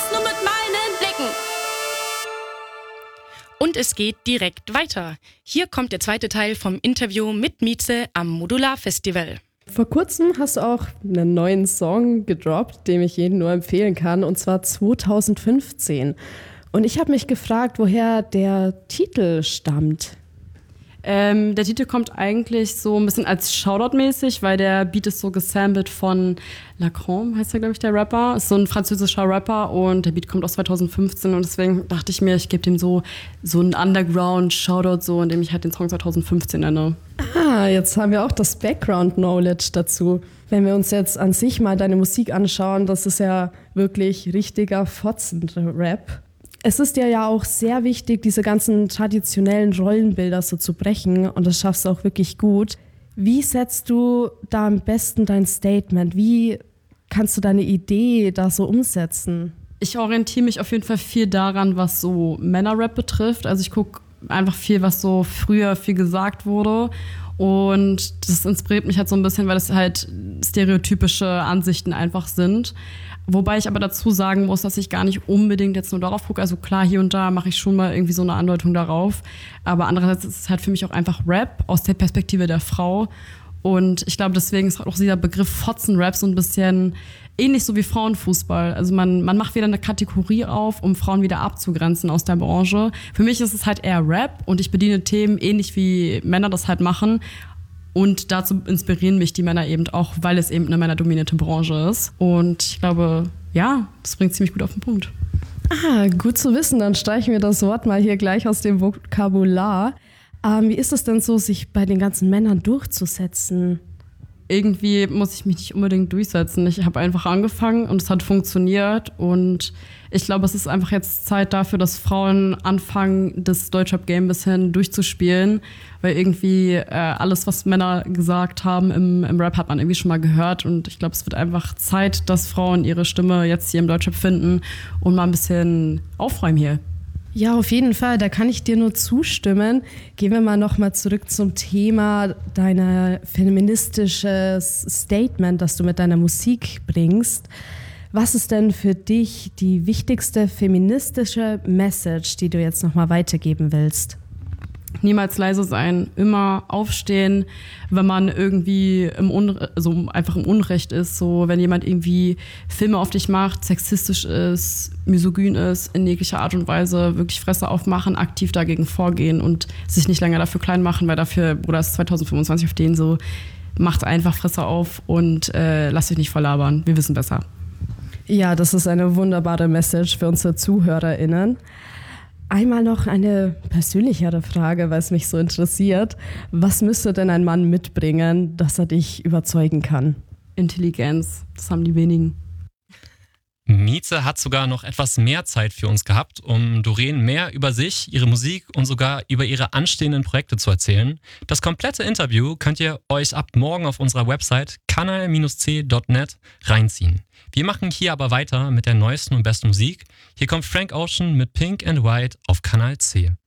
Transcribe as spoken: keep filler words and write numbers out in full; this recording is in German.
das nur mit meinen Blicken. Und es geht direkt weiter. Hier kommt der zweite Teil vom Interview mit Mieze am Modular Festival. Vor kurzem hast du auch einen neuen Song gedroppt, den ich jedem nur empfehlen kann, und zwar zwanzig fünfzehn. Und ich habe mich gefragt, woher der Titel stammt. Ähm, der Titel kommt eigentlich so ein bisschen als Shoutout-mäßig, weil der Beat ist so gesampelt von Lacron, heißt der, glaube ich, der Rapper. Ist so ein französischer Rapper und der Beat kommt aus zwanzig fünfzehn und deswegen dachte ich mir, ich gebe dem so, so einen Underground-Shoutout, so, indem ich halt den Song zwanzig fünfzehn nenne. Ah, jetzt haben wir auch das Background-Knowledge dazu. Wenn wir uns jetzt an sich mal deine Musik anschauen, das ist ja wirklich richtiger Fotzen-Rap. Es ist dir ja auch sehr wichtig, diese ganzen traditionellen Rollenbilder so zu brechen und das schaffst du auch wirklich gut. Wie setzt du da am besten dein Statement? Wie kannst du deine Idee da so umsetzen? Ich orientiere mich auf jeden Fall viel daran, was so Männerrap betrifft. Also ich gucke einfach viel, was so früher viel gesagt wurde. Und das inspiriert mich halt so ein bisschen, weil das halt stereotypische Ansichten einfach sind. Wobei ich aber dazu sagen muss, dass ich gar nicht unbedingt jetzt nur darauf gucke. Also klar, hier und da mache ich schon mal irgendwie so eine Andeutung darauf. Aber andererseits ist es halt für mich auch einfach Rap aus der Perspektive der Frau. Und ich glaube, deswegen ist auch dieser Begriff Fotzenrap so ein bisschen ähnlich so wie Frauenfußball. Also man, man macht wieder eine Kategorie auf, um Frauen wieder abzugrenzen aus der Branche. Für mich ist es halt eher Rap und ich bediene Themen ähnlich wie Männer das halt machen. Und dazu inspirieren mich die Männer eben auch, weil es eben eine männerdominierte Branche ist. Und ich glaube, ja, das bringt ziemlich gut auf den Punkt. Ah, gut zu wissen. Dann streichen wir das Wort mal hier gleich aus dem Vokabular. Ähm, wie ist es denn so, sich bei den ganzen Männern durchzusetzen? Irgendwie muss ich mich nicht unbedingt durchsetzen. Ich habe einfach angefangen und es hat funktioniert. Und ich glaube, es ist einfach jetzt Zeit dafür, dass Frauen anfangen, das Deutschrap-Game ein bisschen durchzuspielen. Weil irgendwie äh, alles, was Männer gesagt haben im, im Rap, hat man irgendwie schon mal gehört. Und ich glaube, es wird einfach Zeit, dass Frauen ihre Stimme jetzt hier im Deutschrap finden und mal ein bisschen aufräumen hier. Ja, auf jeden Fall, da kann ich dir nur zustimmen. Gehen wir mal nochmal zurück zum Thema deiner feministisches Statement, das du mit deiner Musik bringst. Was ist denn für dich die wichtigste feministische Message, die du jetzt nochmal weitergeben willst? Niemals leise sein, immer aufstehen, wenn man irgendwie im Unre- also einfach im Unrecht ist, so wenn jemand irgendwie Filme auf dich macht, sexistisch ist, misogyn ist, in jeglicher Art und Weise wirklich Fresse aufmachen, aktiv dagegen vorgehen und sich nicht länger dafür klein machen, weil dafür, Bruder, ist zwanzig fünfundzwanzig auf den so, macht einfach Fresse auf und äh, lasst euch nicht verlabern, wir wissen besser. Ja, das ist eine wunderbare Message für unsere ZuhörerInnen. Einmal noch eine persönlichere Frage, weil es mich so interessiert. Was müsste denn ein Mann mitbringen, dass er dich überzeugen kann? Intelligenz, das haben die wenigen. Mieze hat sogar noch etwas mehr Zeit für uns gehabt, um Doreen mehr über sich, ihre Musik und sogar über ihre anstehenden Projekte zu erzählen. Das komplette Interview könnt ihr euch ab morgen auf unserer Website kanal c punkt net reinziehen. Wir machen hier aber weiter mit der neuesten und besten Musik. Hier kommt Frank Ocean mit Pink and White auf Kanal C.